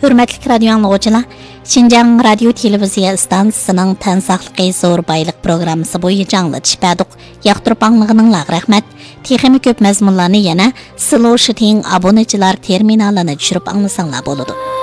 Hürmetlik radyo anlıqçılar, Şinjan Radio Televiziya stansiyasının Tansaxlıqı Zor Bayliq programmasi boyunca anlatışpadık. Yaqtırıp anlığınızga rahmet. Texmi köp məzmunlarını yana Slow Shooting aboneçilar terminalını düşürüp anlasanlar boludu.